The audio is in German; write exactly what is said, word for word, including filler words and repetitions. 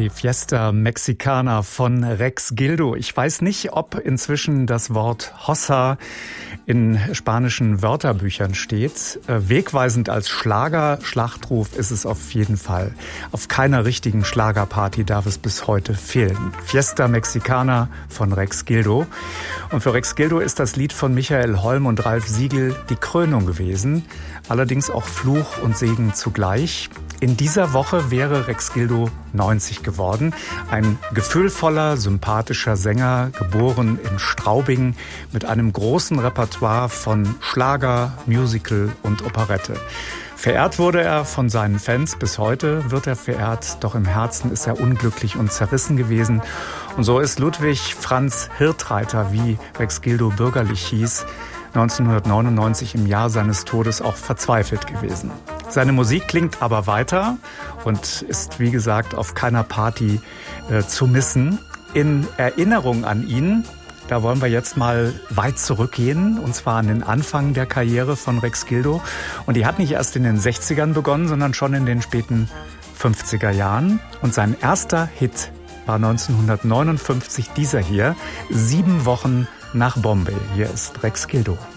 die Fiesta Mexicana von Rex Gildo. Ich weiß nicht, ob inzwischen das Wort Hossa in spanischen Wörterbüchern steht. Wegweisend als Schlager-Schlachtruf ist es auf jeden Fall. Auf keiner richtigen Schlagerparty darf es bis heute fehlen. Fiesta Mexicana von Rex Gildo. Und für Rex Gildo ist das Lied von Michael Holm und Ralf Siegel die Krönung gewesen. Allerdings auch Fluch und Segen zugleich. In dieser Woche wäre Rex Gildo neunzig geworden. Ein gefühlvoller, sympathischer Sänger, geboren in Straubing, mit einem großen Repertoire von Schlager, Musical und Operette. Verehrt wurde er von seinen Fans, bis heute wird er verehrt, doch im Herzen ist er unglücklich und zerrissen gewesen. Und so ist Ludwig Franz Hirtreiter, wie Rex Gildo bürgerlich hieß, neunzehnhundertneunundneunzig im Jahr seines Todes auch verzweifelt gewesen. Seine Musik klingt aber weiter und ist, wie gesagt, auf keiner Party äh, zu missen. In Erinnerung an ihn, da wollen wir jetzt mal weit zurückgehen, und zwar an den Anfang der Karriere von Rex Gildo. Und die hat nicht erst in den sechzigern begonnen, sondern schon in den späten fünfziger Jahren. Und sein erster Hit war neunzehnhundertneunundfünfzig dieser hier, sieben Wochen nach Bombay. Hier ist Rex Gildo.